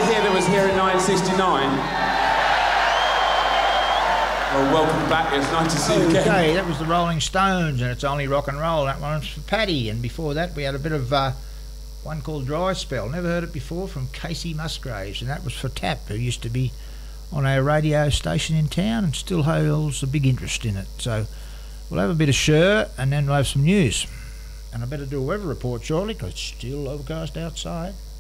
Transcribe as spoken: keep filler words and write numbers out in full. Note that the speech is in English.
here that was here in nineteen sixty-nine? Well, welcome back. It's nice to see you again. Okay, that was the Rolling Stones, and it's only rock and roll. That one's for Paddy, and before that we had a bit of uh, one called Dry Spell. Never heard it before, from Casey Musgraves, and that was for Tap, who used to be on our radio station in town and still holds a big interest in it. So we'll have a bit of Sher, and then we'll have some news. And I better do a weather report shortly, because it's still overcast outside.